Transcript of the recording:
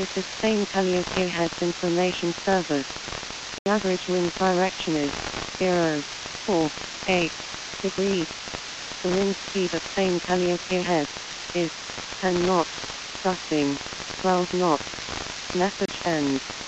This is Spain Calliope Heads Information Service. The average wind direction is 048 degrees. The wind speed at Spain Calliope Head is 10 knots, gusting 12 knots. Message ends.